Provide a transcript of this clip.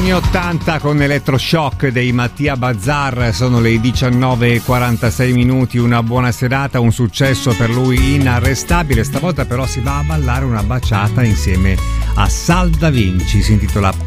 anni 80 con Electroshock dei Mattia Bazar. Sono le 19:46 minuti. Una buona serata, un successo per lui inarrestabile. Stavolta però si va a ballare una baciata insieme a Sal Da Vinci. Si intitola